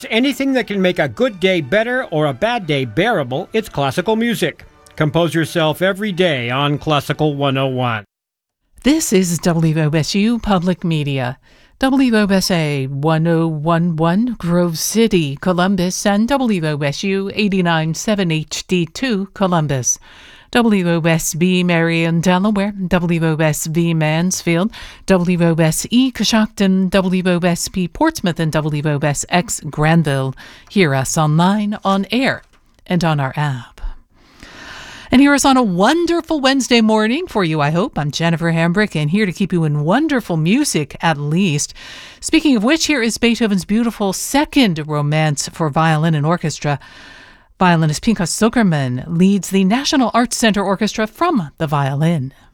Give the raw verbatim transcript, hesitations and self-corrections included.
Anything that can make a good day better or a bad day bearable, it's classical music. Compose yourself every day on Classical one oh one. This is W O S U Public Media. W O S A one oh one point one Grove City, Columbus, and W O S U eighty-nine point seven H D two, Columbus. W O S B Marion, Delaware, W O S V Mansfield, W O S E Coshocton, W O S P Portsmouth, and W O S X Granville. Hear us online, on air, and on our app. And hear us on a wonderful Wednesday morning for you, I hope. I'm Jennifer Hambrick, and here to keep you in wonderful music, at least. Speaking of which, here is Beethoven's beautiful second romance for violin and orchestra. Violinist Pinchas Zukerman leads the National Arts Center Orchestra from the violin.